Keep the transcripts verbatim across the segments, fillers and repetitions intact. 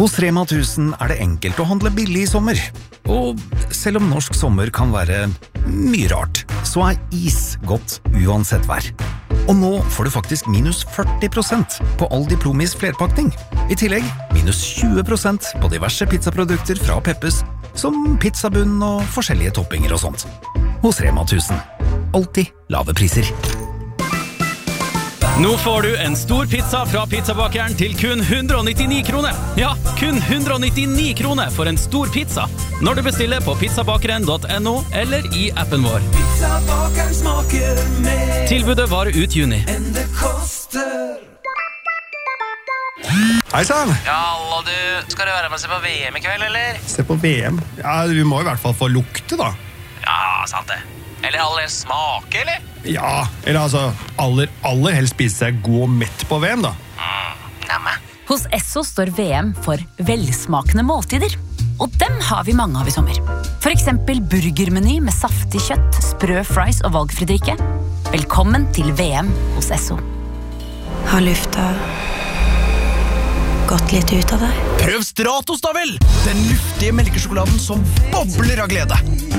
Hos Rema tusen er det enkelt å handle billig i sommer. Og selv om norsk sommer kan være mye rart, så er is godt uansett vær. Og nå får du faktisk minus førti prosent på all Diplomis flerpakning. I tillegg minus tjue prosent på diverse pizzaprodukter fra Peppes, som pizzabunn og forskjellige toppinger og sånt. Hos Rema tusen. Alltid lave priser. Nå får du en stor pizza fra pizzabakeren til kun hundre og nittini kroner. Ja, kun hundre og nittini kroner for en stor pizza. Når du bestiller på pizzabakeren punktum no eller i appen vår. Pizzabakeren smaker mer Tilbudet varer ut juni. enn det koster. Hei sann! Ja, hallo du. Skal du være med og se på V M i kveld, eller? Se på V M. Ja, vi må i hvert fall få lukte da. Ja, sant det. Eller aller smake, eller? Ja, eller altså aller, aller helst spise seg god og mett på V M da. Mm, nemme. Hos Esso står V M for velsmakende måltider. Og dem har vi mange av i sommer. For eksempel burgermeny med saftig kjøtt, sprø fries og valgfri drikke. Velkommen til V M hos Esso. Har lufta gått litt ut av deg? Prøv Stratos da vel! Den luftige melkesjokoladen som bobler av glede.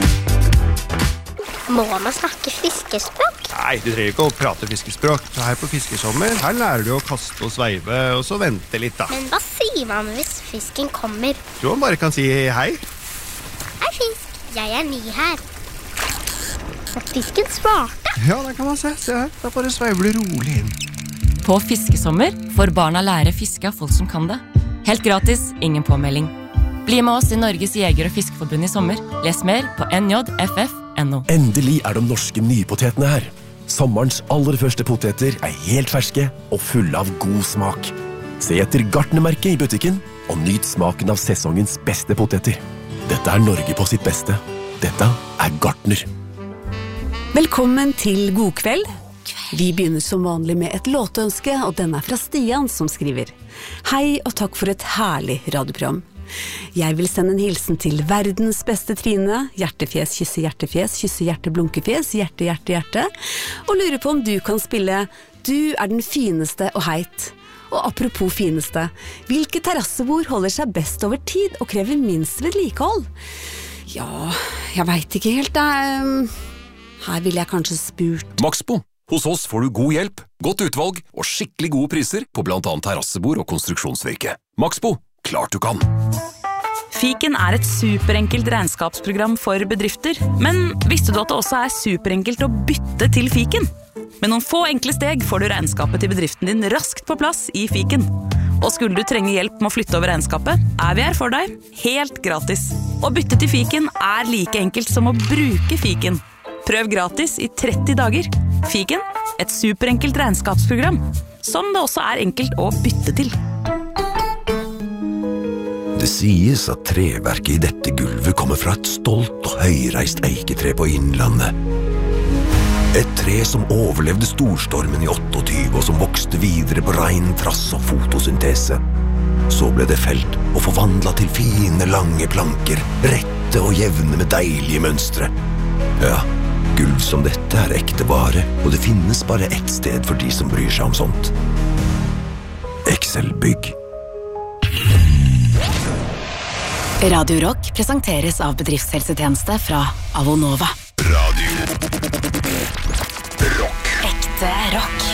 Må man snakke fiskespråk? Nei, du trenger ikke å prate fiskespråk. Så her på fiskesommer, her lærer du å kaste og sveive, og så vente litt da. Men hva sier man hvis fisken kommer? Tror man bare kan si hei. Hei fisk, jeg er ny her. Og fisken svarte. Ja, der kan man se. Se her, da bare sveiver du rolig inn. På fiskesommer får barna lære fiske av folk som kan det. Helt gratis, ingen påmelding. Bli med oss i Norges Jeger- og Fiskeforbund i sommer. Les mer på n j f f punktum n o. Endelig er de norske nypotetene her. Sommerens aller første poteter er helt ferske og fulle av god smak. Se etter Gartnermerket i butikken og nyt smaken av sesongens beste poteter. Dette er Norge på sitt beste. Dette er Gartner. Velkommen til God kveld. Vi begynner som vanlig med et låtønske, og den er fra Stian som skriver: Hei og takk for et herlig radioprogram. Jeg vil sende en hilsen til verdens beste Trine, hjertefjes, kysse hjertefjes, kysse hjerte, blunkefjes, hjerte, hjerte, hjerte, og lurer på om du kan spille Du er den fineste og heit. Og apropos fineste, hvilke terrassebord holder seg best over tid og krever minst vedlikehold? Ja, jeg vet ikke helt da. Her vil jeg kanskje spurt Maxbo. Hos oss får du god hjelp, godt utvalg og skikkelig gode priser på blant annet terrassebord og konstruksjonsvirke. Maxbo. Klart du kan. Fiken er et superenkelt regnskapsprogram for bedrifter, men visste du at det også er superenkelt å bytte til Fiken? Med noen få enkle steg får du regnskapet til bedriften din raskt på plass i Fiken. Og skulle du trenge hjelp med å flytte over regnskapet, er vi her for deg, helt gratis. Å bytte til Fiken er like enkelt som å bruke Fiken. Prøv gratis i tretti dager. Fiken, et superenkelt regnskapsprogram, som det også er enkelt å bytte til. Det sies at treverket i dette gulvet kommer fra et stolt og høyreist eiketre på Innlandet. Et tre som overlevde storstormen i tjueåtte og som vokste videre på rein trass og fotosyntese. Så ble det felt og forvandlet til fine, lange planker, rette og jevne med deilige mønstre. Ja, gulv som dette er ekte vare, og det finnes bare ett sted for de som bryr seg om sånt. Excel Bygg. Radio Rock presenteres av bedriftshelsetjeneste fra Avonova. Radio Rock. Ekte rock.